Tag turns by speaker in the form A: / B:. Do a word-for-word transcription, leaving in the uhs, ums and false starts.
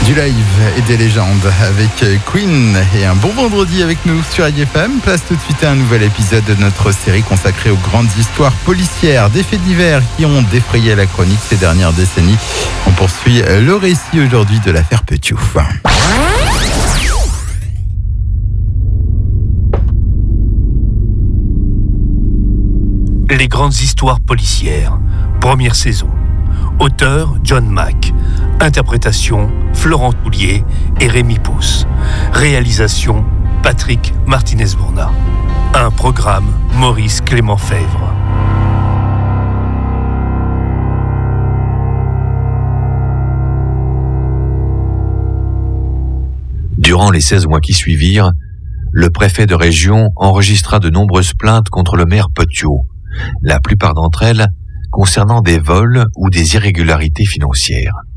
A: Du live et des légendes avec Queen et un bon vendredi avec nous sur I F M. Place tout de suite à un nouvel épisode de notre série consacrée aux grandes histoires policières, des faits divers qui ont défrayé la chronique ces dernières décennies. On poursuit le récit aujourd'hui de l'affaire Petiot.
B: Les grandes histoires policières, première saison. Auteur John Mack. Interprétation Florent Toulier et Rémi Pousse. Réalisation Patrick Martinez-Bourna. Un programme Maurice Clément Fèvre.
C: Durant les seize mois qui suivirent, le préfet de région enregistra de nombreuses plaintes contre le maire Petiot, la plupart d'entre elles concernant des vols ou des irrégularités financières.